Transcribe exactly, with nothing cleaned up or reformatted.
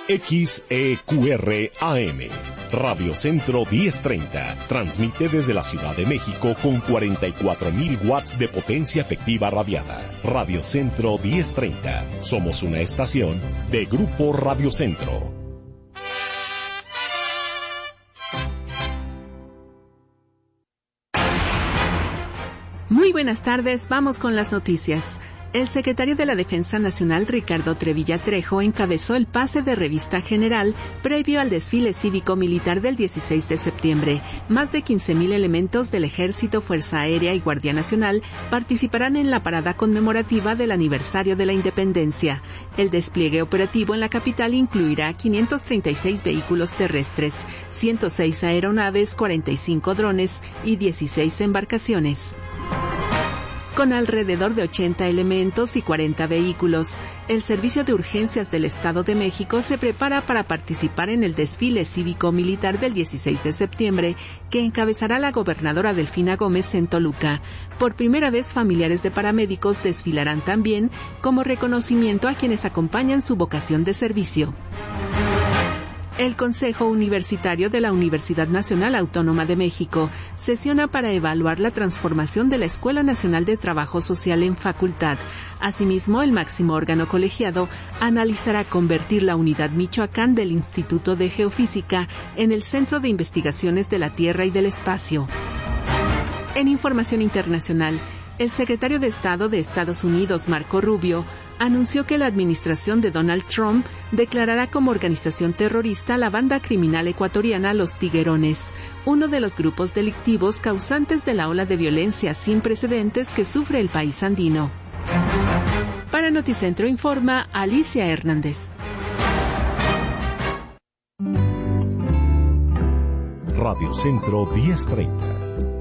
X E Q R A M. Radio Centro diez treinta. Transmite desde la Ciudad de México con cuarenta y cuatro mil watts de potencia efectiva radiada. Radio Centro diez treinta. Somos una estación de Grupo Radio Centro. Muy buenas tardes, vamos con las noticias. El secretario de la Defensa Nacional, Ricardo Trevilla Trejo, encabezó el pase de revista general previo al desfile cívico-militar del dieciséis de septiembre. Más de quince mil elementos del Ejército, Fuerza Aérea y Guardia Nacional participarán en la parada conmemorativa del aniversario de la independencia. El despliegue operativo en la capital incluirá quinientos treinta y seis vehículos terrestres, ciento seis aeronaves, cuarenta y cinco drones y dieciséis embarcaciones. Con alrededor de ochenta elementos y cuarenta vehículos, el Servicio de Urgencias del Estado de México se prepara para participar en el desfile cívico-militar del dieciséis de septiembre, que encabezará la gobernadora Delfina Gómez en Toluca. Por primera vez, familiares de paramédicos desfilarán también como reconocimiento a quienes acompañan su vocación de servicio. El Consejo Universitario de la Universidad Nacional Autónoma de México sesiona para evaluar la transformación de la Escuela Nacional de Trabajo Social en facultad. Asimismo, el máximo órgano colegiado analizará convertir la Unidad Michoacán del Instituto de Geofísica en el Centro de Investigaciones de la Tierra y del Espacio. En información internacional, el secretario de Estado de Estados Unidos, Marco Rubio, anunció que la administración de Donald Trump declarará como organización terrorista la banda criminal ecuatoriana Los Tiguerones, uno de los grupos delictivos causantes de la ola de violencia sin precedentes que sufre el país andino. Para Noticentro informa Alicia Hernández. Radio Centro diez treinta.